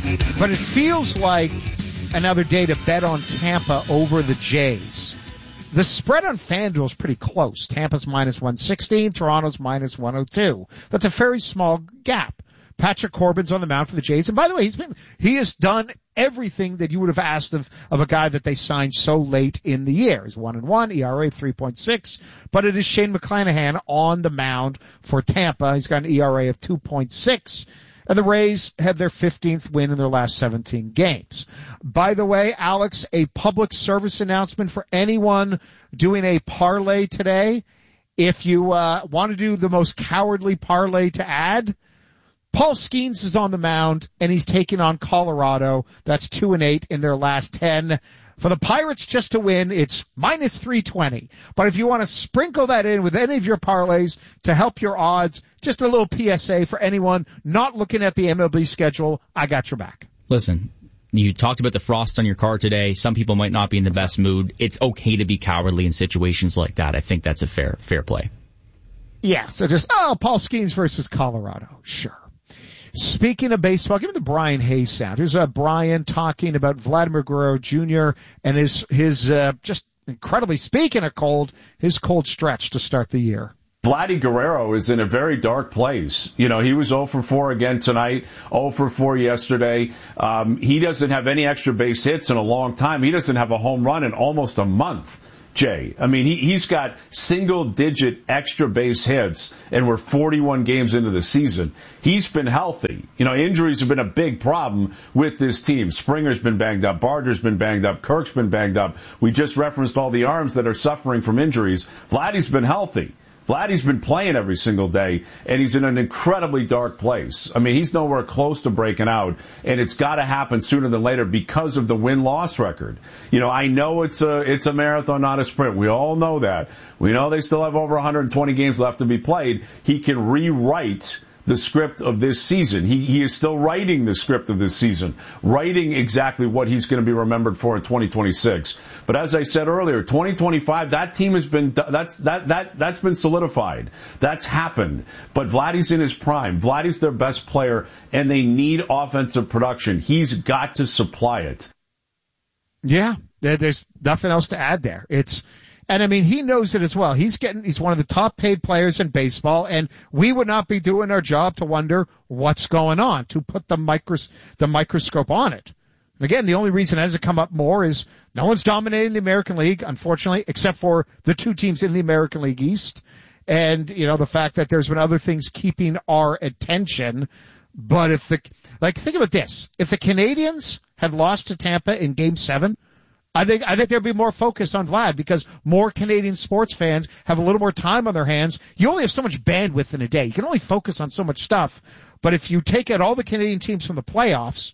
But it feels like another day to bet on Tampa over the Jays. The spread on FanDuel is pretty close. Tampa's minus 116, Toronto's minus 102. That's a very small gap. Patrick Corbin's on the mound for the Jays. And by the way, he has done everything that you would have asked of a guy that they signed so late in the year. He's 1-1, ERA 3.6, but it is Shane McClanahan on the mound for Tampa. He's got an ERA of 2.6. And the Rays had their 15th win in their last 17 games. By the way, Alex, a public service announcement for anyone doing a parlay today. If you want to do the most cowardly parlay to add, Paul Skeens is on the mound, and he's taking on Colorado. That's 2-8 in their last 10. For the Pirates just to win, it's minus 320. But if you want to sprinkle that in with any of your parlays to help your odds, just a little PSA for anyone not looking at the MLB schedule, I got your back. Listen, you talked about the frost on your car today. Some people might not be in the best mood. It's okay to be cowardly in situations like that. I think that's a fair play. Yeah, so just, Paul Skeens versus Colorado. Sure. Speaking of baseball, give me the Brian Hayes sound. Here's Brian talking about Vladimir Guerrero Jr. and his just incredibly, speaking of cold, his cold stretch to start the year. Vladdy Guerrero is in a very dark place. You know, he was 0 for 4 again tonight, 0 for 4 yesterday. He doesn't have any extra base hits in a long time. He doesn't have a home run in almost a month. Jay. I mean, he's got single-digit extra base hits, and we're 41 games into the season. He's been healthy. You know, injuries have been a big problem with this team. Springer's been banged up. Barger's been banged up. Kirk's been banged up. We just referenced all the arms that are suffering from injuries. Vladdy's been healthy. Vladdy's been playing every single day, and he's in an incredibly dark place. I mean, he's nowhere close to breaking out, and it's got to happen sooner than later because of the win-loss record. You know, I know it's a marathon, not a sprint. We all know that. We know they still have over 120 games left to be played. He can rewrite the script of this season. He is still writing the script of this season, writing exactly what he's going to be remembered for in 2026. But as I said earlier, 2025, that team has been, that's been solidified. That's happened. But Vladdy's in his prime. Vladdy's their best player, and they need offensive production. He's got to supply it. Yeah, there's nothing else to add there. And I mean, he knows it as well. He's one of the top paid players in baseball, and we would not be doing our job to wonder what's going on, to put the microscope on it. Again, the only reason it hasn't come up more is no one's dominating the American League, unfortunately, except for the two teams in the American League East. And, you know, the fact that there's been other things keeping our attention. But think about this. If the Canadians had lost to Tampa in Game 7, I think there'd be more focus on Vlad because more Canadian sports fans have a little more time on their hands. You only have so much bandwidth in a day. You can only focus on so much stuff. But if you take out all the Canadian teams from the playoffs,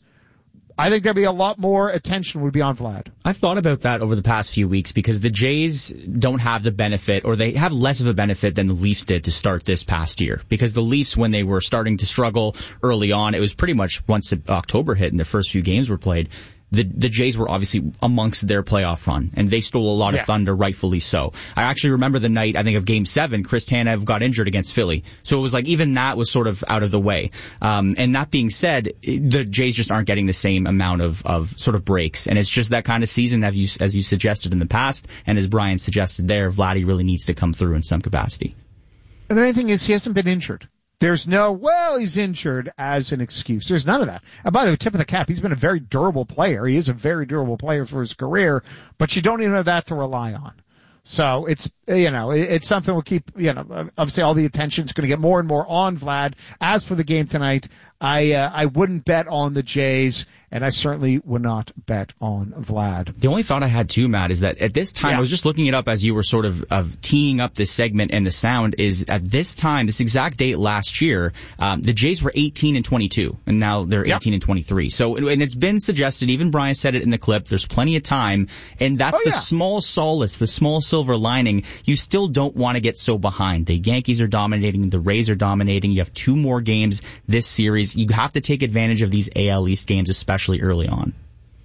I think there'd be a lot more attention would be on Vlad. I've thought about that over the past few weeks because the Jays don't have the benefit, or they have less of a benefit than the Leafs did to start this past year. Because the Leafs, when they were starting to struggle early on, it was pretty much once October hit and the first few games were played, the Jays were obviously amongst their playoff run, and they stole a lot of thunder, rightfully so. I actually remember the night, I think, of Game 7, Chris Tanev got injured against Philly. So it was like even that was sort of out of the way. And that being said, the Jays just aren't getting the same amount of sort of breaks. And it's just that kind of season, as you suggested in the past, and as Brian suggested there, Vladdy really needs to come through in some capacity. And the main thing is he hasn't been injured. There's no, he's injured as an excuse. There's none of that. And by the way, tip of the cap, he's been a very durable player. He is a very durable player for his career, but you don't even have that to rely on. So it's something we'll keep, obviously all the attention is going to get more and more on Vlad. As for the game tonight, I wouldn't bet on the Jays, and I certainly would not bet on Vlad. The only thought I had too, Matt, is that at this time, I was just looking it up as you were sort of teeing up this segment, and the sound is at this time, this exact date last year, the Jays were 18-22, and now they're 18-23. So, and it's been suggested, even Brian said it in the clip, there's plenty of time, and that's the small solace, the small silver lining. You still don't want to get so behind. The Yankees are dominating, the Rays are dominating. You have 2 more games this series. You have to take advantage of these AL East games, especially early on.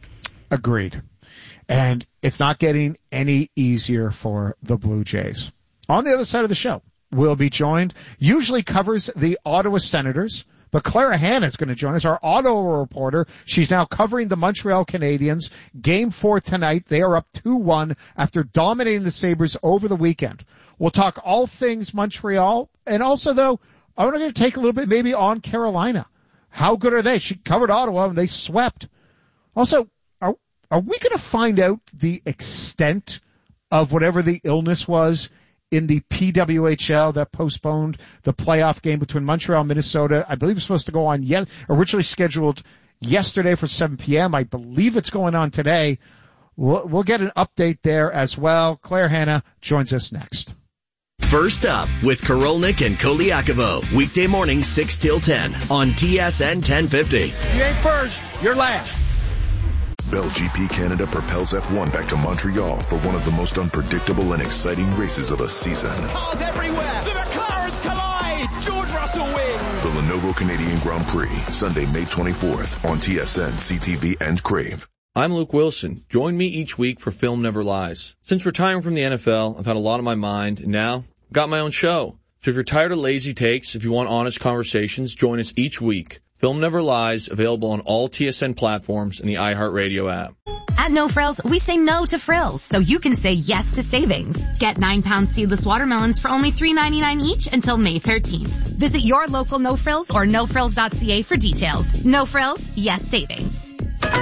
Agreed. And it's not getting any easier for the Blue Jays. On the other side of the show, we'll be joined, usually covers the Ottawa Senators, But Clara Hanna is going to join us, our auto reporter. She's now covering the Montreal Canadiens. Game 4 tonight. They are up 2-1 after dominating the Sabres over the weekend. We'll talk all things Montreal. And also, though, I want to take a little bit maybe on Carolina. How good are they? She covered Ottawa and they swept. Also, are we going to find out the extent of whatever the illness was in the PWHL that postponed the playoff game between Montreal and Minnesota? I believe it's supposed to go on originally scheduled yesterday for 7 p.m. I believe it's going on today. We'll get an update there as well. Claire Hanna joins us next. First Up with Korolnik and Koliakovo. Weekday morning 6 till 10 on TSN 1050. You ain't first, you're last. Bell GP Canada propels F1 back to Montreal for one of the most unpredictable and exciting races of the season. Cars everywhere. The McLarens collide. George Russell wins. The Lenovo Canadian Grand Prix, Sunday, May 24th on TSN, CTV, and Crave. I'm Luke Wilson. Join me each week for Film Never Lies. Since retiring from the NFL, I've had a lot on my mind, and now I've got my own show. So if you're tired of lazy takes, if you want honest conversations, join us each week. Film Never Lies, available on all TSN platforms and the iHeartRadio app. At No Frills, we say no to frills, so you can say yes to savings. Get 9-pound seedless watermelons for only $3.99 each until May 13th. Visit your local No Frills or nofrills.ca for details. No Frills, yes savings.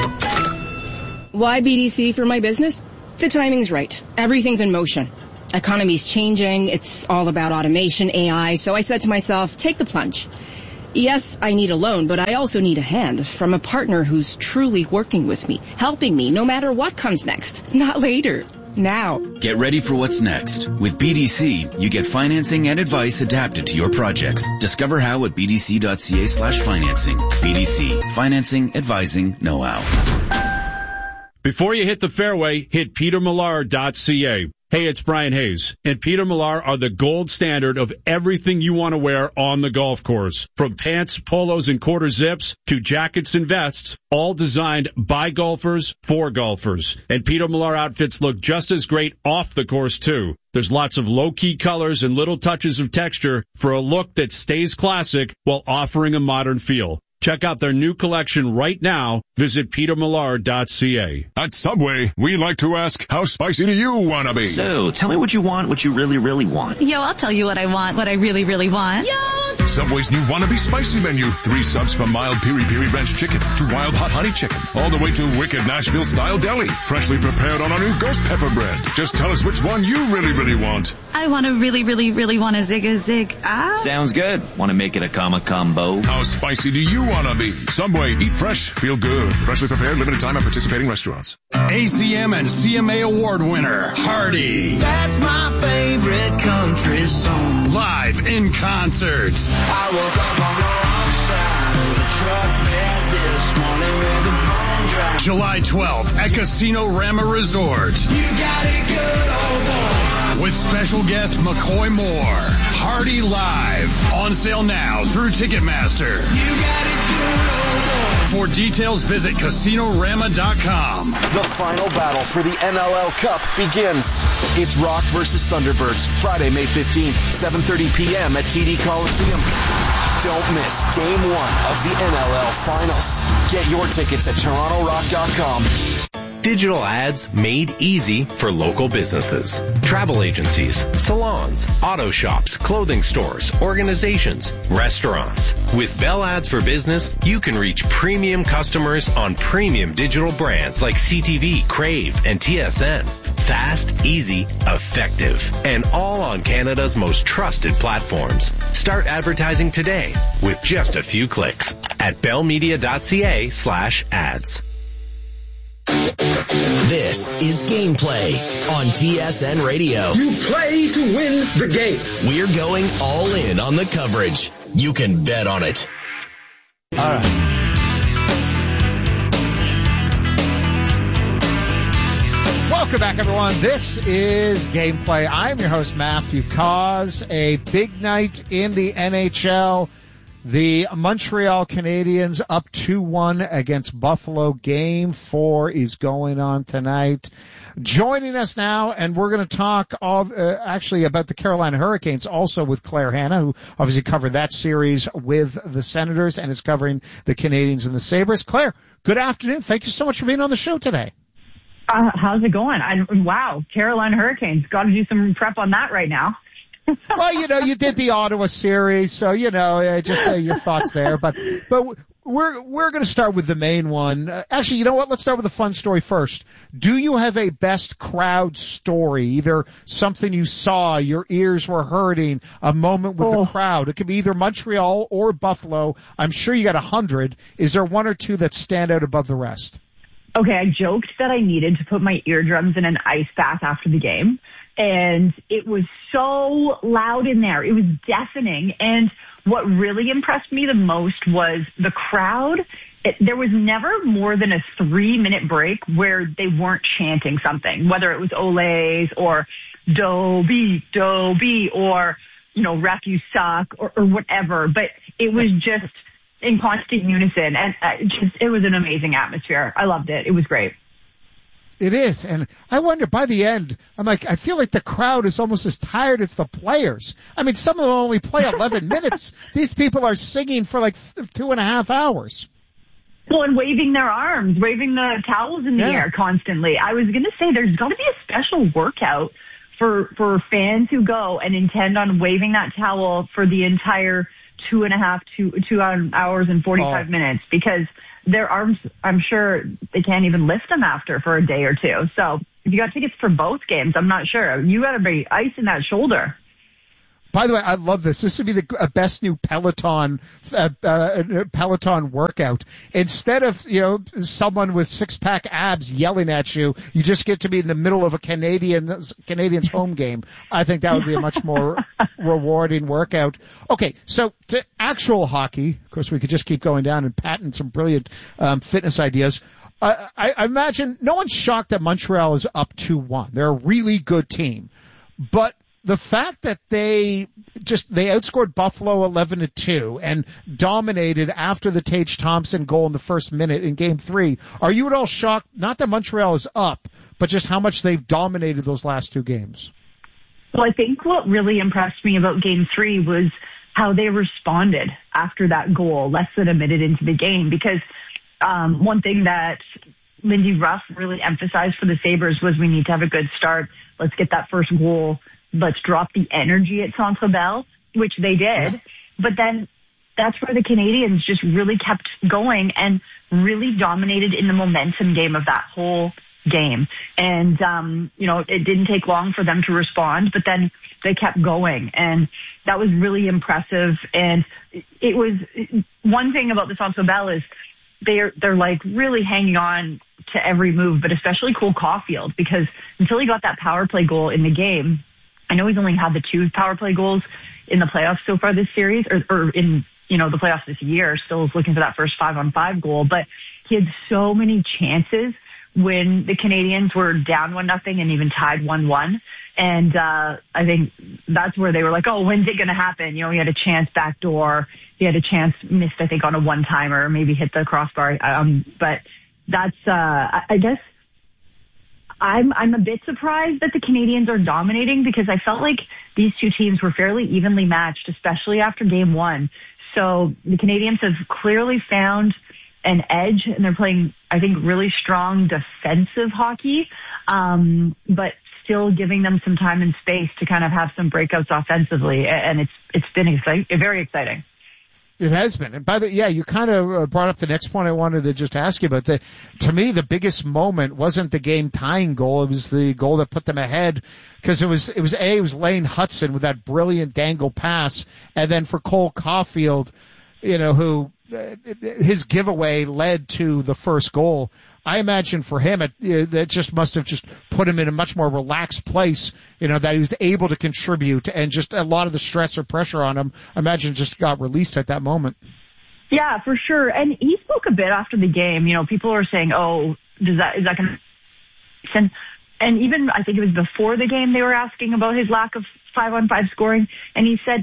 Why BDC for my business? The timing's right. Everything's in motion. Economy's changing. It's all about automation, AI. So I said to myself, take the plunge. Yes, I need a loan, but I also need a hand from a partner who's truly working with me, helping me no matter what comes next. Not later. Now. Get ready for what's next. With BDC, you get financing and advice adapted to your projects. Discover how at bdc.ca/financing. BDC. Financing, advising, know-how. Before you hit the fairway, hit petermillar.ca. Hey, it's Brian Hayes, and Peter Millar are the gold standard of everything you want to wear on the golf course. From pants, polos, and quarter zips to jackets and vests, all designed by golfers for golfers. And Peter Millar outfits look just as great off the course, too. There's lots of low-key colors and little touches of texture for a look that stays classic while offering a modern feel. Check out their new collection right now. Visit petermillar.ca. At Subway, we like to ask, how spicy do you want to be? So, tell me what you want, what you really, really want. Yo, I'll tell you what I want, what I really, really want. Yo! Subway's new Wannabe Spicy menu. 3 subs from mild piri-piri ranch chicken to wild hot honey chicken. All the way to wicked Nashville-style deli. Freshly prepared on our new ghost pepper bread. Just tell us which one you really, really want. I want to really, really, really want a zig. Sounds good. Want to make it a combo? How spicy do you want to be? Subway, eat fresh, feel good. Freshly prepared, limited time at participating restaurants. ACM and CMA award winner, Hardy. That's my favorite country song. Live in concert. I woke up on the wrong side of the truck bed this morning with a bone dry. July 12th at Casino Rama Resort. You got it good, old boy. With special guest McCoy Moore. Hardy Live. On sale now through Ticketmaster. You got it good, old boy. For details, visit CasinoRama.com. The final battle for the NLL Cup begins. It's Rock versus Thunderbirds, Friday, May 15th, 7:30 p.m. at TD Coliseum. Don't miss Game 1 of the NLL Finals. Get your tickets at TorontoRock.com. Digital ads made easy for local businesses. Travel agencies, salons, auto shops, clothing stores, organizations, restaurants. With Bell Ads for Business, you can reach premium customers on premium digital brands like CTV, Crave, and TSN. Fast, easy, effective, and all on Canada's most trusted platforms. Start advertising today with just a few clicks at bellmedia.ca/ads. This is Gameplay on TSN Radio. You play to win the game. We're going all in on the coverage. You can bet on it. All right. Welcome back, everyone. This is Gameplay. I'm your host, Matthew Cause. A big night in the NHL. The Montreal Canadiens up 2-1 against Buffalo. Game 4 is going on tonight. Joining us now, and we're going to talk actually about the Carolina Hurricanes, also with Claire Hanna, who obviously covered that series with the Senators and is covering the Canadiens and the Sabres. Claire, good afternoon. Thank you so much for being on the show today. How's it going? Wow, Carolina Hurricanes. Got to do some prep on that right now. Well, you did the Ottawa series, so, just your thoughts there. But we're going to start with the main one. Actually, you know what? Let's start with the fun story first. Do you have a best crowd story? Either something you saw, your ears were hurting, a moment with the crowd. It could be either Montreal or Buffalo. I'm sure you got 100. Is there one or two that stand out above the rest? Okay, I joked that I needed to put my eardrums in an ice bath after the game. And it was so loud in there. It was deafening. And what really impressed me the most was the crowd. There was never more than a 3-minute break where they weren't chanting something, whether it was Olays or Dobie, or, ref you suck or whatever. But it was just in constant unison. And it was an amazing atmosphere. I loved it. It was great. It is, and I wonder, by the end, I feel like the crowd is almost as tired as the players. I mean, some of them only play 11 minutes. These people are singing for 2.5 hours. Well, and waving their arms, waving the towels in the air constantly. I was going to say there's got to be a special workout for fans who go and intend on waving that towel for the entire 2 hours and 45 minutes, because their arms, I'm sure they can't even lift them after for a day or two. So if you got tickets for both games, I'm not sure. You got to be icing that shoulder. By the way, I love this. This would be the best new Peloton workout. Instead of, someone with 6-pack abs yelling at you, you just get to be in the middle of a Canadians home game. I think that would be a much more rewarding workout. Okay, so to actual hockey, of course we could just keep going down and patent some brilliant fitness ideas. I imagine no one's shocked that Montreal is up 2-1. They're a really good team. But the fact that they outscored Buffalo 11-2 and dominated after the Tage Thompson goal in the first minute in Game 3, are you at all shocked, not that Montreal is up, but just how much they've dominated those last two games? Well, I think what really impressed me about Game 3 was how they responded after that goal, less than a minute into the game, because one thing that Lindy Ruff really emphasized for the Sabres was we need to have a good start. Let's get that first goal. Let's drop the energy at Centre Bell, which they did. Yeah. But then that's where the Canadians just really kept going and really dominated in the momentum game of that whole game. And, it didn't take long for them to respond, but then they kept going. And that was really impressive. And it was one thing about the Centre Bell is they're really hanging on to every move, but especially Cole Caulfield, because until he got that power play goal in the game, I know he's only had the 2 power play goals in the playoffs so far this series, or in, the playoffs this year, still is looking for that first 5-on-5 goal, but he had so many chances when the Canadians were down 1-0 and even tied 1-1. And, I think that's where they were like, oh, when's it going to happen? He had a chance backdoor. He had a chance missed, I think, on a one-timer, maybe hit the crossbar. But that's, I guess, I'm a bit surprised that the Canadians are dominating, because I felt like these two teams were fairly evenly matched, especially after Game 1. So the Canadians have clearly found an edge, and they're playing, I think, really strong defensive hockey, but still giving them some time and space to kind of have some breakouts offensively, and it's been very exciting. It has been. And by the you kind of brought up the next point I wanted to just ask you about. To me, the biggest moment wasn't the game tying goal. It was the goal that put them ahead, because it was Lane Hudson with that brilliant dangle pass. And then for Cole Caulfield, who his giveaway led to the first goal. I imagine for him, that just must have just put him in a much more relaxed place, that he was able to contribute, and just a lot of the stress or pressure on him, I imagine, just got released at that moment. Yeah, for sure. And he spoke a bit after the game. People are saying, oh, is that going to... And even, I think it was before the game, they were asking about his lack of 5-on-5 scoring. And he said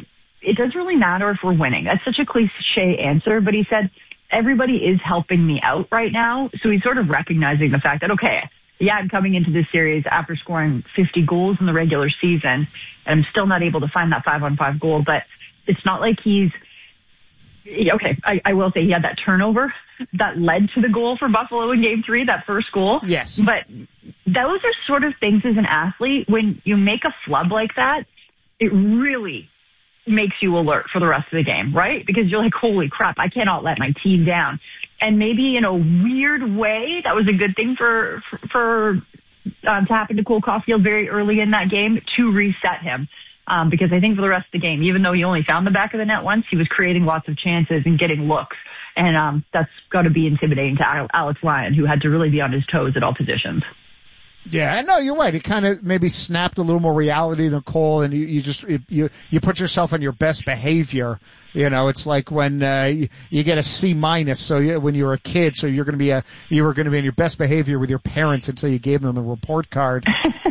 it doesn't really matter if we're winning. That's such a cliche answer, but he said, everybody is helping me out right now. So he's sort of recognizing the fact that, okay, yeah, I'm coming into this series after scoring 50 goals in the regular season, and I'm still not able to find that 5-on-5 goal, but it's not like he's, okay, I will say he had that turnover that led to the goal for Buffalo in Game 3, that first goal. Yes. But those are sort of things as an athlete, when you make a flub like that, it really makes you alert for the rest of the game, right? Because you're like, holy crap, I cannot let my team down. And maybe in a weird way, that was a good thing for to happen to Cole Caulfield very early in that game to reset him. Because I think for the rest of the game, even though he only found the back of the net once, he was creating lots of chances and getting looks. And that's got to be intimidating to Alex Lyon, who had to really be on his toes at all positions. Yeah, no, you're right. It kind of maybe snapped a little more reality to Cole, and you put yourself on your best behavior. You know, it's like when you get a C-. So when you were a kid, so you were going to be in your best behavior with your parents until you gave them the report card.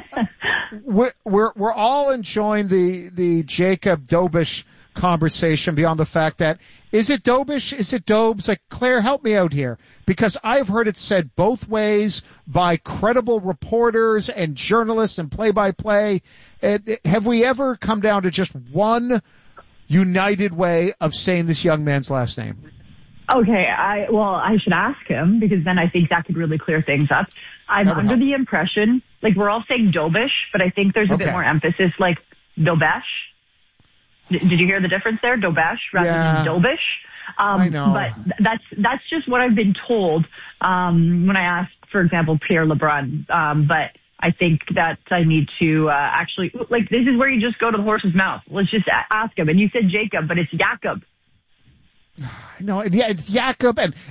We're all enjoying the Jacob Dobish conversation beyond the fact that, is it Dobish? Is it Dobes? Like, Claire, help me out here, because I've heard it said both ways by credible reporters and journalists and play-by-play. Have we ever come down to just one united way of saying this young man's last name? Okay, I should ask him, because then I think that could really clear things up. I'm under the impression, like, we're all saying Dobish, but I think there's a bit more emphasis, like Dobesh. Did you hear the difference there? Dobesh rather than Dobish. I know. But that's just what I've been told when I asked, for example, Pierre LeBrun. But I think that I need to actually, like, this is where you just go to the horse's mouth. Let's just ask him. And you said Jacob, but it's Jakob. No, yeah, it's Jakob, and